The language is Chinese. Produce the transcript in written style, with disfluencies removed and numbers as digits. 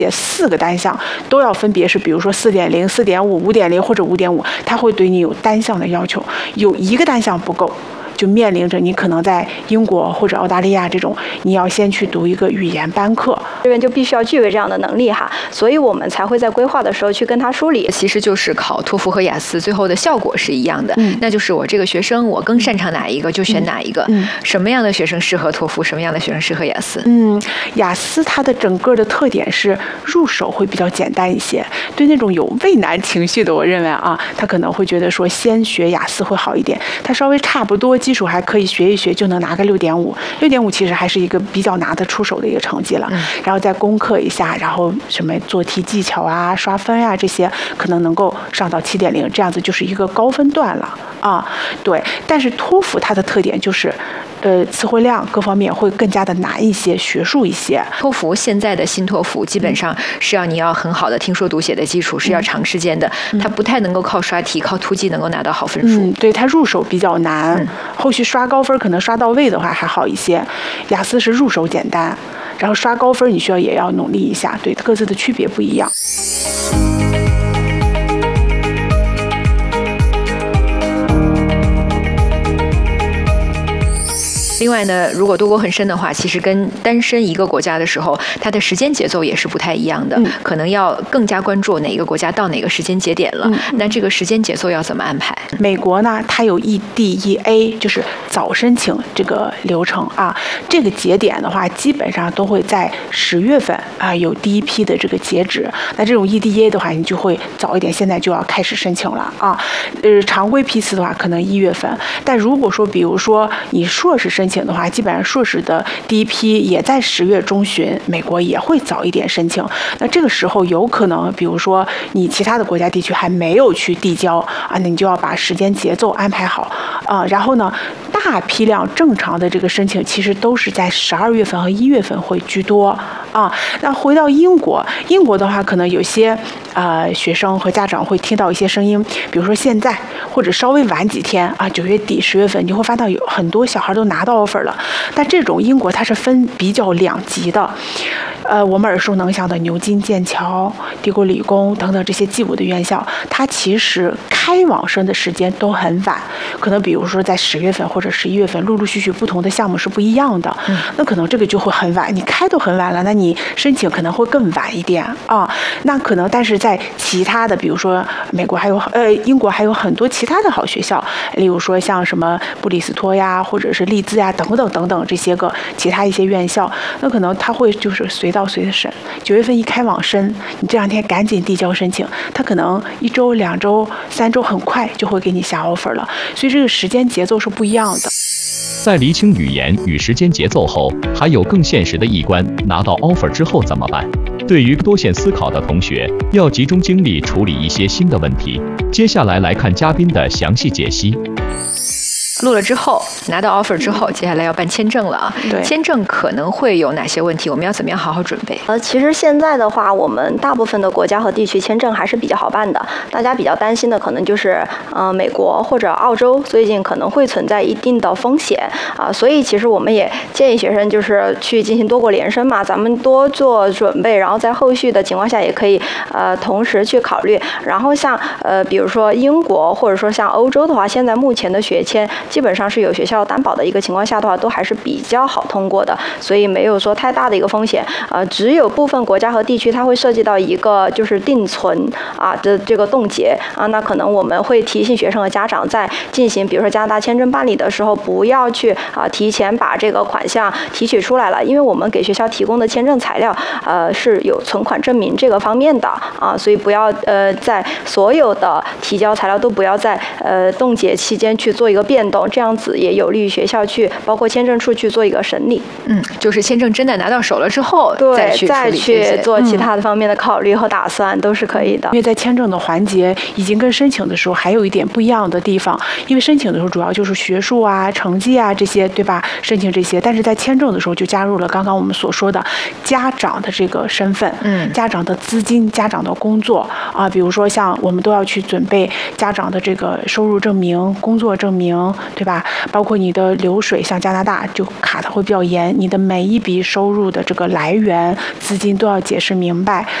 4个单项都要分别是，比如说4.0、4.5、5.0或者5.5，它会对你有单项的要求，有一个单项不够，就面临着你可能在英国或者澳大利亚这种，你要先去读一个语言班课， 这边就必须要具备这样的能力哈，所以我们才会在规划的时候去跟他梳理。 其实就是考托福和雅思最后的效果是一样的，那就是我这个学生我更擅长哪一个就选哪一个，什么样的学生适合托福，什么样的学生适合雅思。 雅思它的整个的特点是入手会比较简单一些，对那种有畏难情绪的，我认为啊，他可能会觉得说先学雅思会好一点，他稍微差不多基础还可以学一学就能拿个6.5，6.5其实还是一个比较拿得出手的一个成绩了，然后再攻克一下，然后什么做题技巧啊、刷分啊这些，可能能够上到7.0，这样子就是一个高分段了啊。对，但是托福它的特点就是，词汇量各方面会更加的难一些，学术一些。 托福现在的新托福基本上是你要很好的听说读写的基础，是要长时间的，它不太能够靠刷题、靠突击能够拿到好分数。 对，它入手比较难，后续刷高分可能刷到位的话还好一些。雅思是入手简单，然后刷高分你需要也要努力一下，对，各自的区别不一样。 另外呢，如果多国很深的话，其实跟单身一个国家的时候，它的时间节奏也是不太一样的，可能要更加关注哪个国家到哪个时间节点了。那这个时间节奏要怎么安排？ 美国呢，它有 EDEA， 就是早申请这个流程啊。这个节点的话，基本上都会在10月份啊有第一批的这个截止。那这种 EDEA 的话，你就会早一点，现在就要开始申请了啊。常规批次的话，可能1月份。但如果说，比如说你硕士申请的话，基本上硕士的第一批也在10月中旬，美国也会早一点申请。那这个时候有可能，比如说你其他的国家地区还没有去递交啊，那你就要把时间节奏安排好啊。然后呢，大批量正常的这个申请其实都是在12月份和1月份会居多啊。那回到英国的话，可能有些学生和家长会听到一些声音，比如说现在或者稍微晚几天啊，9月底10月份，你会发到有很多小孩都拿到 offer 了。但这种英国它是分比较两极的，我们耳熟能详的牛津、剑桥、帝国理工等等这些G5的院校，它其实开网申的时间都很晚，可能比如说在10月份或者11月份，陆陆续续不同的项目是不一样的，那可能这个就会很晚，你开都很晚了，那你申请可能会更晚一点啊。那可能但是在其他的，比如说美国还有英国还有很多其他的好学校，例如说像什么布里斯托呀，或者是利兹呀等等这些个其他一些院校，那可能他会就是随到随的审，9月份一开网申，你这2天赶紧递交申请，他可能1周、2周、3周很快就会给你下 offer 了，所以这个时间节奏是不一样的。 在厘清语言与时间节奏后，还有更现实的一关，拿到 offer 之后怎么办？对于多线思考的同学，要集中精力处理一些新的问题。接下来来看嘉宾的详细解析。 录了之后，拿到 offer 之后，接下来要办签证了啊。 对， 签证可能会有哪些问题？我们要怎么样好好准备？ 其实现在的话，我们大部分的国家和地区签证还是比较好办的。大家比较担心的可能就是美国或者澳洲最近可能会存在一定的风险啊，所以其实我们也建议学生就是去进行多国联申嘛，咱们多做准备，然后在后续的情况下也可以同时去考虑。然后像比如说英国或者说像欧洲的话，现在目前的学签基本上是有学校担保的一个情况下的话，都还是比较好通过的，所以没有说太大的一个风险。只有部分国家和地区它会涉及到一个就是定存的这个冻结啊，那可能我们会提醒学生和家长在进行比如说加拿大签证办理的时候，不要去提前把这个款项提取出来了，因为我们给学校提供的签证材料是有存款证明这个方面的啊，所以不要在所有的提交材料都不要在冻结期间去做一个变动，这样子也有利于学校去包括签证处去做一个审理。 就是签证真的拿到手了之后，再去做其他的方面的考虑和打算都是可以的。 因为在签证的环节已经跟申请的时候还有一点不一样的地方，因为申请的时候主要就是学术啊、成绩啊这些，对吧？申请这些，但是在签证的时候就加入了刚刚我们所说的家长的这个身份，家长的资金、家长的工作啊，比如说像我们都要去准备家长的这个收入证明、工作证明对吧？包括你的流水，像加拿大就卡的会比较严，你的每一笔收入的这个来源资金都要解释明白。